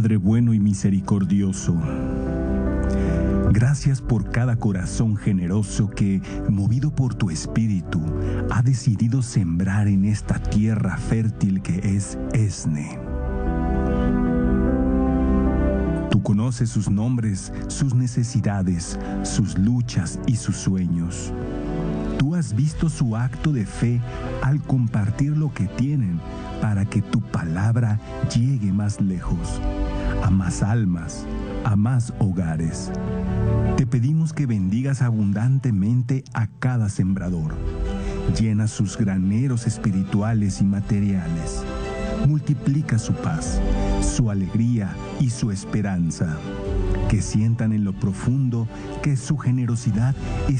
Padre bueno y misericordioso, gracias por cada corazón generoso que, movido por tu Espíritu, ha decidido sembrar en esta tierra fértil que es ESNE. Tú conoces sus nombres, sus necesidades, sus luchas y sus sueños. Tú has visto su acto de fe al compartir lo que tienen para que tu palabra llegue más lejos, a más almas, a más hogares. Te pedimos que bendigas abundantemente a cada sembrador. Llena sus graneros espirituales y materiales. Multiplica su paz, su alegría y su esperanza. Que sientan en lo profundo que su generosidad es